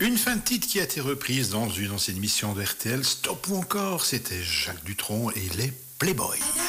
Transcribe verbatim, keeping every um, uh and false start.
Une fin de titre qui a été reprise dans une ancienne émission de R T L, Stop ou encore, c'était Jacques Dutronc et les Playboys.